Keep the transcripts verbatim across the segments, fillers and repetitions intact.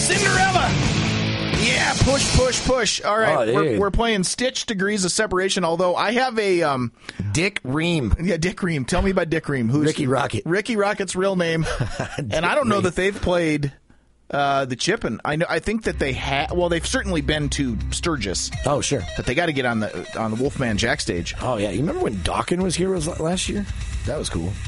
Cinderella. Yeah, push, push, push. All right, Oh, we're, we're playing Stitch Degrees of Separation, although I have a... Um, Dick Ream. Yeah, Dick Ream. Tell me about Dick Ream. Who's Ricky Rocket. Ricky Rocket's real name. And I don't know Ream. that they've played uh, the Chippin'. I know. I think that they have... Well, they've certainly been to Sturgis. Oh, sure. But they got to get on the on the Wolfman Jack stage. Oh, yeah. You remember when Dawkins was here was last year? That was cool.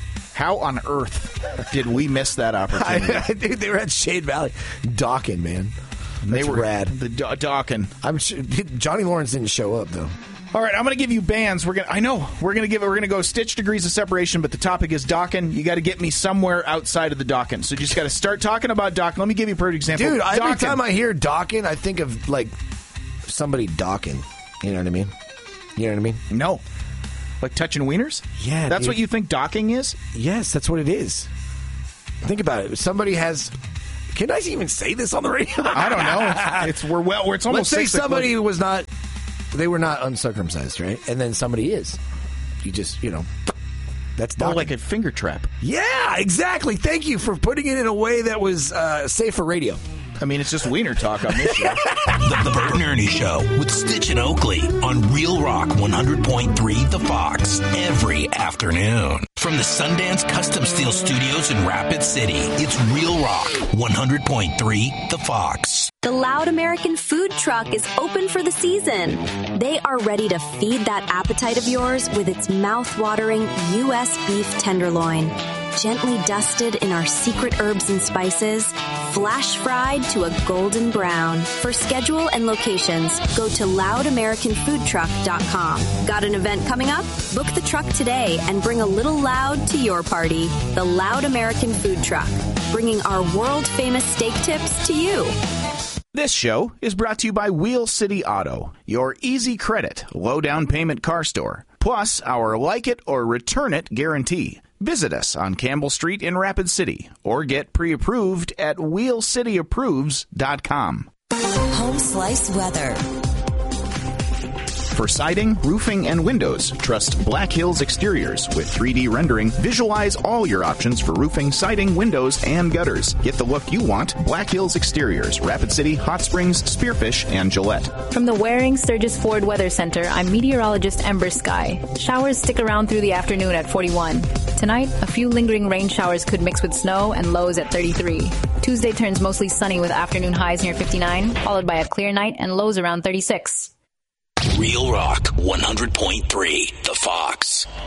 How on earth did we miss that opportunity? I, I think they were at Shade Valley. Dawkins, man. That's they were rad. The da- Dawkins. I'm sure Johnny Lawrence didn't show up though. All right, I'm going to give you bands. We're going. I know we're going to give. We're going to go Stitch Degrees of Separation, but the topic is Dawkins. You got to get me somewhere outside of the Dawkins. So you just got to start talking about Dawkins. Let me give you a perfect example. Dude, every Dawkins. time I hear Dawkins, I think of like somebody Dawkins. You know what I mean? You know what I mean? No. Like touching wieners? Yeah, That's dude. what you think docking is? Yes, that's what it is. Think about it. Somebody has. Can I even say this on the radio? I don't know. It's we're well. We're, it's almost. Let's say six somebody o'clock. was not. They were not uncircumcised, right? And then somebody is. You just, you know. That's Oh, docking. like a finger trap. Yeah, exactly. Thank you for putting it in a way that was uh, safe for radio. I mean, it's just wiener talk on this show. The, the Bert and Ernie Show with Stitch and Oakley on Real Rock one hundred point three The Fox every afternoon. From the Sundance Custom Steel Studios in Rapid City, it's Real Rock one hundred point three The Fox. The Loud American Food Truck is open for the season. They are ready to feed that appetite of yours with its mouth-watering U S beef tenderloin. Gently dusted in our secret herbs and spices, flash fried to a golden brown. For schedule and locations, go to loud american food truck dot com. Got an event coming up? Book the truck today and bring a little loud to your party. The Loud American Food Truck, bringing our world-famous steak tips to you. This show is brought to you by Wheel City Auto, your easy credit, low down payment car store. Plus, our like it or return it guarantee. Visit us on Campbell Street in Rapid City or get pre-approved at wheel city approves dot com. Home Slice Weather. For siding, roofing, and windows, trust Black Hills Exteriors. With three D rendering, visualize all your options for roofing, siding, windows, and gutters. Get the look you want. Black Hills Exteriors, Rapid City, Hot Springs, Spearfish, and Gillette. From the Waring Sturgis Ford Weather Center, I'm meteorologist Ember Sky. Showers stick around through the afternoon at forty-one. Tonight, a few lingering rain showers could mix with snow and lows at thirty-three. Tuesday turns mostly sunny with afternoon highs near fifty-nine, followed by a clear night and lows around thirty-six. Real Rock one hundred point three The Fox.